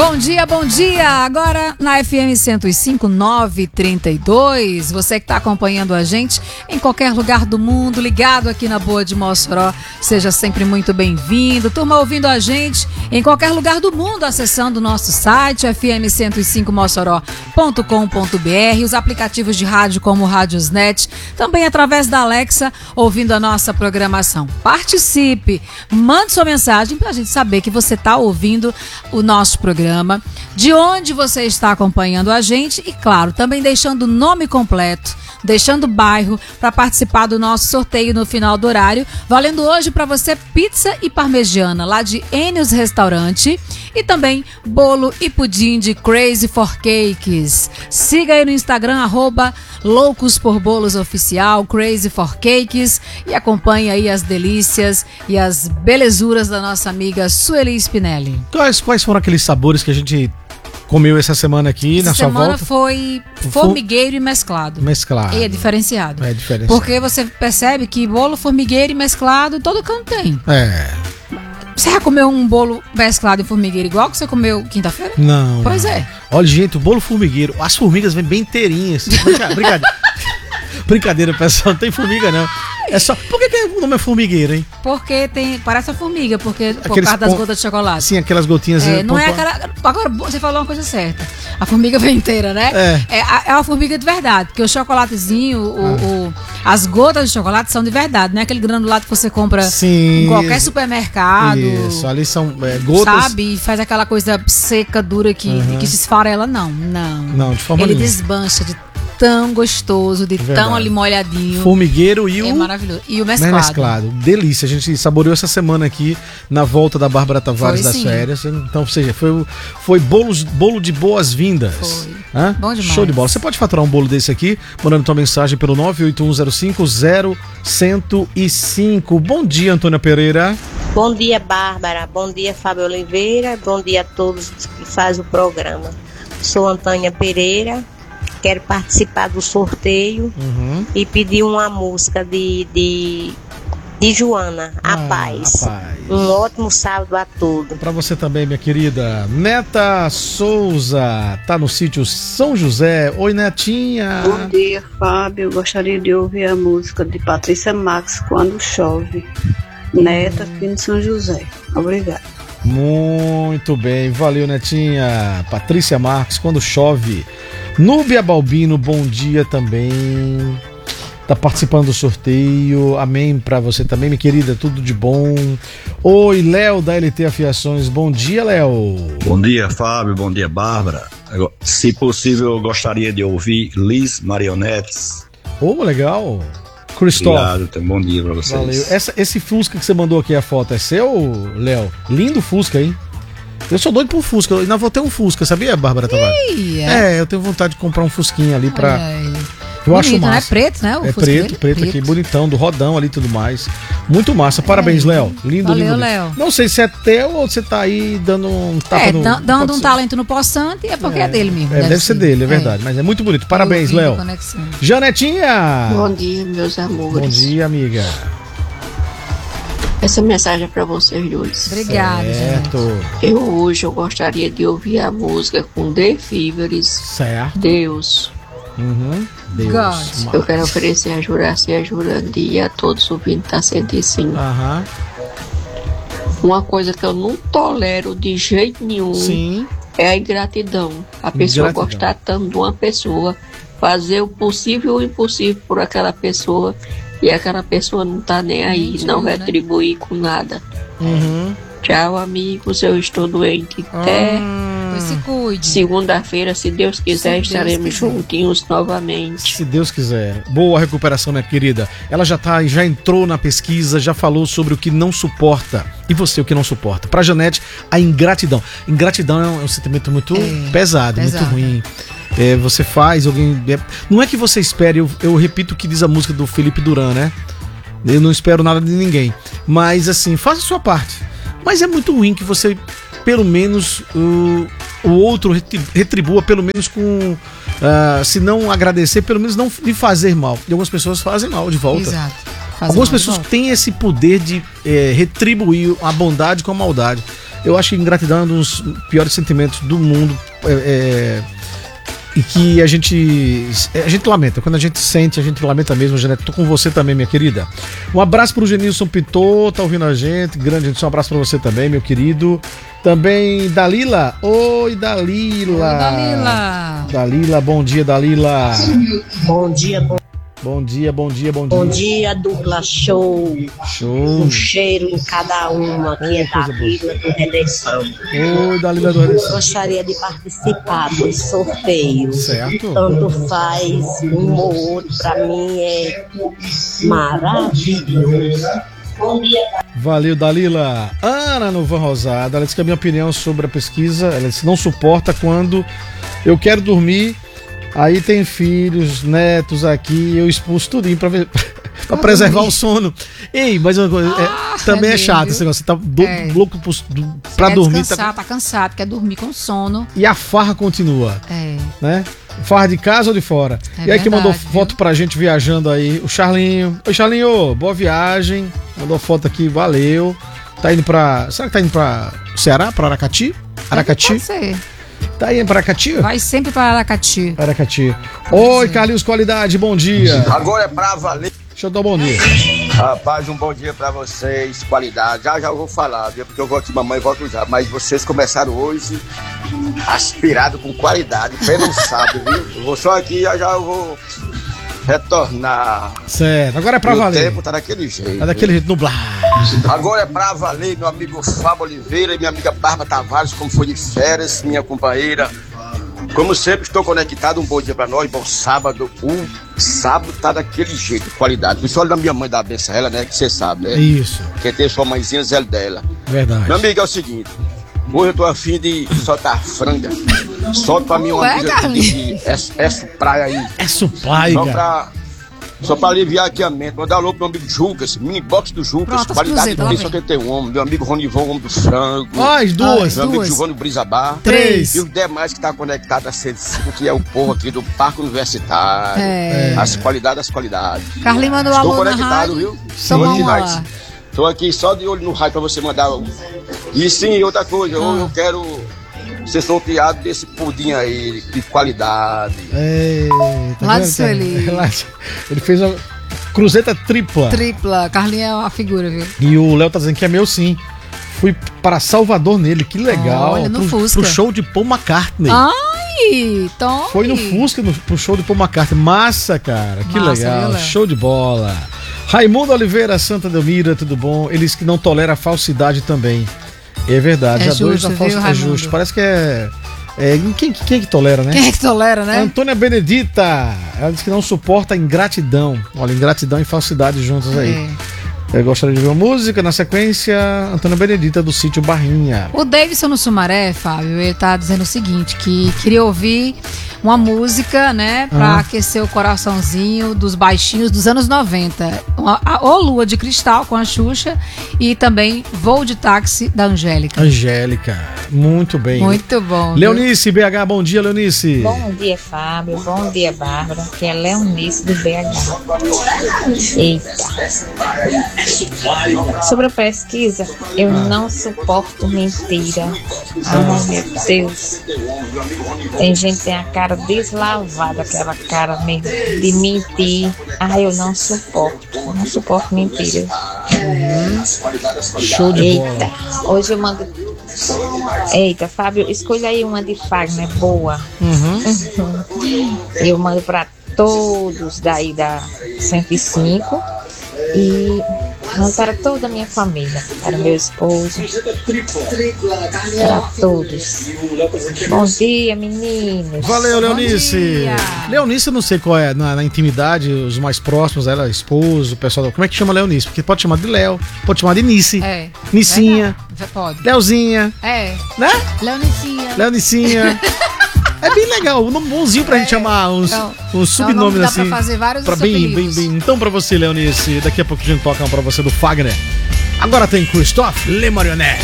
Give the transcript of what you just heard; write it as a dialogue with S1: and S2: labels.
S1: Bom dia, bom dia! Agora na FM 105, 932. Você que está acompanhando a gente em qualquer lugar do mundo, ligado aqui na Boa de Mossoró, seja sempre muito bem-vindo. Turma ouvindo a gente em qualquer lugar do mundo, acessando o nosso site fm105mossoró.com.br, os aplicativos de rádio como o Rádiosnet, também através da Alexa, ouvindo a nossa programação. Participe, mande sua mensagem para a gente saber que você está ouvindo o nosso programa, de onde você está acompanhando a gente e, claro, também deixando o nome completo, deixando o bairro para participar do nosso sorteio no final do horário, valendo hoje para você pizza e parmegiana lá de Enios Restaurante e também bolo e pudim de Crazy for Cakes. Siga aí no Instagram, @loucosporbolosoficial, Crazy for Cakes, e acompanhe aí as delícias e as belezuras da nossa amiga Sueli Spinelli.
S2: Quais foram aqueles sabores que a gente comeu essa semana aqui na sua volta?
S1: Essa semana foi formigueiro e mesclado.
S2: Mesclado.
S1: E é diferenciado.
S2: É diferenciado.
S1: Porque você percebe que bolo, formigueiro e mesclado, todo canto tem.
S2: É.
S1: Você já comeu um bolo mesclado e formigueiro igual que você comeu quinta-feira?
S2: Não.
S1: Pois
S2: não.
S1: é.
S2: Olha, gente, o bolo formigueiro, as formigas vêm bem inteirinhas. Brincadeira. Brincadeira, pessoal, não tem formiga não. É só. Por que o nome é formigueiro, hein?
S1: Porque parece a formiga, por
S2: Aqueles
S1: causa das gotas de chocolate.
S2: Sim, aquelas gotinhas.
S1: Não é aquela. Agora, você falou uma coisa certa. A formiga vem inteira, né? É uma formiga de verdade, porque o chocolatezinho, as gotas de chocolate são de verdade, não é aquele granulado que você compra em qualquer supermercado.
S2: Isso, ali são gotas.
S1: Sabe? E faz aquela coisa seca, dura que se esfarela, não.
S2: Não, de forma nenhuma.
S1: Ele desbancha de tão gostoso, de tão ali molhadinho.
S2: Formigueiro e
S1: É maravilhoso. E o mesclado.
S2: Delícia. A gente saboreou essa semana aqui na volta da Bárbara Tavares das férias. Então, ou seja, foi bolo de boas-vindas.
S1: Foi.
S2: Hã?
S1: Bom demais.
S2: Show de bola. Você pode faturar um bolo desse aqui, mandando tua mensagem pelo 981050105. Bom dia, Antônia Pereira.
S3: Bom dia, Bárbara. Bom dia, Fábio Oliveira. Bom dia a todos que fazem o programa. Sou Antônia Pereira. Quero participar do sorteio e pedir uma música de Joana, A Paz. Um ótimo sábado a todos.
S2: Para você também, minha querida. Neta Souza, tá no sítio São José. Oi, Netinha.
S4: Bom dia, Fábio. Eu gostaria de ouvir a música de Patrícia Marques, Quando Chove. Neta, aqui no São José. Obrigada.
S2: Muito bem, valeu, Netinha. Patrícia Marques, Quando Chove. Núbia Balbino, bom dia também. Tá participando do sorteio. Amém pra você também, minha querida. Tudo de bom. Oi, Léo da LT Afiações. Bom dia, Léo.
S5: Bom dia, Fábio. Bom dia, Bárbara. Se possível, eu gostaria de ouvir Liz Marionettes.
S2: Legal. Cristóvão.
S5: Obrigado, bom dia pra vocês.
S2: Valeu. Esse Fusca que você mandou aqui, a foto, é seu, Léo? Lindo Fusca, hein? Eu sou doido por Fusca, eu ainda vou ter um Fusca, sabia, Bárbara Tavares? Eu tenho vontade de comprar um Fusquinha ali pra... Eu acho massa.
S1: Não é preto, né?
S2: É preto aqui, bonitão, do rodão ali e tudo mais. Muito massa, parabéns, Léo. Lindo,
S1: valeu,
S2: lindo.
S1: Léo.
S2: Não sei se é teu ou você tá aí dando um tapa no...
S1: dando um talento no poçante, é porque é dele mesmo.
S2: Deve ser dele, é verdade, mas é muito bonito. Parabéns, Léo. Janetinha!
S4: Bom dia, meus amores.
S2: Bom dia, amiga.
S4: Essa mensagem é pra vocês dois.
S1: Obrigada,
S2: certo.
S4: Hoje eu gostaria de ouvir a música com The Fevers.
S2: Certo.
S4: Deus.
S2: Deus.
S1: God.
S4: Eu quero oferecer a Juraci, a Jurandir e a todos ouvindo da 105. Uma coisa que eu não tolero de jeito nenhum é a ingratidão. A pessoa gostar tanto de uma pessoa, fazer o possível e o impossível por aquela pessoa e aquela pessoa não tá nem aí, não retribuir com nada. Tchau, amigos, eu estou doente. Até
S1: se cuide.
S4: Segunda-feira, se Deus quiser, estaremos juntinhos novamente.
S2: Se Deus quiser. Boa recuperação, minha querida. Ela já entrou na pesquisa, já falou sobre o que não suporta. E você, o que não suporta? Pra Janete, a ingratidão. Ingratidão é um sentimento muito pesado, muito ruim. Você faz, alguém... Não é que você espere, eu repito o que diz a música do Felipe Duran, né? Eu não espero nada de ninguém. Mas assim, faça a sua parte. Mas é muito ruim que você, pelo menos, o outro retribua, pelo menos com... se não agradecer, pelo menos não lhe fazer mal. E algumas pessoas fazem mal de volta.
S1: Exato.
S2: Algumas pessoas têm esse poder de retribuir a bondade com a maldade. Eu acho que ingratidão é um dos piores sentimentos do mundo. E que a gente lamenta. Quando a gente sente, a gente lamenta mesmo. Janete, tô com você também, minha querida. Um abraço pro Genilson Pintor, tá ouvindo a gente. Grande gente, um abraço pra você também, meu querido. Também Dalila. Oi, Dalila.
S1: Oi, Dalila.
S2: Dalila, bom dia, Dalila.
S3: Bom dia,
S2: Bom dia.
S3: Bom dia, dupla show. Um cheiro em cada uma aqui é da Vila do Redenção.
S2: Oi, Dalila do Redenção.
S3: Gostaria de participar do sorteio.
S2: Certo.
S3: Tanto faz um ou outro, pra mim é maravilhoso. Bom dia.
S2: Valeu, Dalila. Ana Novan Rosada, ela disse que a minha opinião sobre a pesquisa, ela disse, não suporta quando eu quero dormir. Aí tem filhos, netos aqui, eu expulso tudinho pra preservar o sono. Ei, mas uma coisa, também é chato esse negócio. Você tá louco pra dormir.
S1: Descansar, tá cansado, quer dormir com sono.
S2: E a farra continua. Né? Farra de casa ou de fora. E aí
S1: verdade,
S2: que mandou foto pra gente viajando aí, o Charlinho. Oi, Charlinho, boa viagem. Mandou foto aqui, valeu. Tá indo pra... Será que tá indo pra Ceará, pra Aracati? Aracati?
S1: Pode ser.
S2: Tá indo pra Aracati?
S1: Vai sempre pra Aracati.
S2: Aracati. Oi, Carlinhos Qualidade, bom dia.
S6: Agora é pra valer.
S2: Deixa eu dar um bom dia.
S6: Rapaz, um bom dia pra vocês, qualidade. Já eu vou falar, viu? Porque eu volto de mamãe e volto já. Mas vocês começaram hoje aspirado com qualidade. Pé não sabe, viu? Eu vou só aqui, já eu vou retornar.
S2: Certo, agora é pra valer.
S6: O tempo tá daquele jeito.
S2: Tá daquele jeito, nublado.
S6: Agora é pra valer, meu amigo Fábio Oliveira e minha amiga Bárbara Tavares, como foi de férias, minha companheira. Como sempre, estou conectado. Um bom dia pra nós, bom sábado. O sábado tá daquele jeito, qualidade. Isso olha da minha mãe da benção, ela, né? Que você sabe, né?
S2: Isso.
S6: Quem tem sua mãezinha, Zé dela.
S2: Verdade.
S6: Meu amigo, é o seguinte. Hoje eu tô afim de soltar franga. Solta pra mim uma amiga de praia aí. Só pra aliviar aqui a mente. Mandar alô pro meu amigo Jucas, mini box do Jucas, qualidade de 51, meu amigo Ronivon, homem do frango.
S2: Duas.
S6: Meu amigo Giovanni Brisabar.
S2: 3.
S6: E os demais que tá conectado a 105, que é o povo aqui do Parque Universitário. As qualidades.
S1: Carlinhos mandou alô na rádio.
S6: Conectado, viu? Tô aqui só de olho no raio pra você mandar. E sim, outra coisa, eu quero ser sorteado desse pudim aí, de qualidade.
S2: Lá do Sueli. Ele fez uma cruzeta tripla.
S1: Carlinhos é uma figura, viu?
S2: E o Léo tá dizendo que é meu sim. Fui para Salvador nele, que legal.
S1: Olha, no Fusca.
S2: Pro show de Paul McCartney.
S1: Ai, Tom.
S2: Foi no Fusca, pro show de Paul McCartney. Massa, cara, que legal. Show de bola. Raimundo Oliveira, Santa Delmira, tudo bom? Eles que não toleram a falsidade também. É verdade,
S1: é justo,
S2: é justo. Parece que quem que tolera, né?
S1: Quem é que tolera, né?
S2: Antônia Benedita, ela diz que não suporta a ingratidão. Olha, ingratidão e falsidade juntos aí. Eu gostaria de ver uma música, na sequência, Antônia Benedita do Sítio Barrinha.
S1: O Davidson no Sumaré, Fábio, ele tá dizendo o seguinte, que queria ouvir uma música, né, pra aquecer o coraçãozinho dos baixinhos dos anos 90. O Lua de Cristal com a Xuxa e também Voo de Táxi da Angélica.
S2: Muito bem.
S1: Muito bom.
S2: Leonice, BH, bom dia, Leonice.
S7: Bom dia, Fábio, bom dia, Bárbara, que é Leonice do BH. Eita. Sobre a pesquisa, eu não suporto mentira. Ai, meu Deus. Tem gente que tem a cara deslavada, aquela cara mesmo de mentir. Ai, eu não suporto mentiras.
S2: Show de bola.
S7: Eita, hoje eu mando. Eita, Fábio, escolha aí uma de Fagner boa. Eu mando pra todos daí da 105 e mando para toda a minha família, para meu esposo, para todos. Bom dia, meninos.
S2: Valeu, Leonice. Leonice, eu não sei qual é na intimidade, os mais próximos, ela, esposo, o pessoal. Como é que chama Leonice? Porque pode chamar de Léo, pode chamar de Nice. Nicinha.
S1: Pode.
S2: Leozinha.
S1: Né?
S2: Leonicinha. É bem legal, um nome bonzinho pra gente chamar uns subnomes
S1: dá
S2: assim.
S1: Dá pra fazer vários
S2: bem. Então pra você, Leonice, daqui a pouco a gente toca pra você do Fagner. Agora tem Christophe Le Marionette.